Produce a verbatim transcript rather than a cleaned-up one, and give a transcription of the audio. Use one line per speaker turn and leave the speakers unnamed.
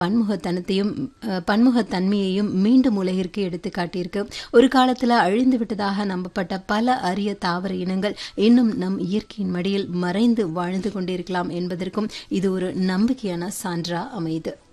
பன்முகத்தனத்தையும் அஹ், பன்முகத்தன்மையையும் மீண்டும் உலகிற்கு எடுத்து காட்டியிருக்கு. ஒரு காலத்துல அழிந்து விட்டதாக நம்பப்பட்ட பல அரிய தாவர இனங்கள் இன்னும் நம் இயற்கையின் மடியில் மறைந்து வாழ்ந்து கொண்டிருக்கலாம் என்பதற்கும் இது ஒரு நம்பிக்கையான சான்றா அமையுது.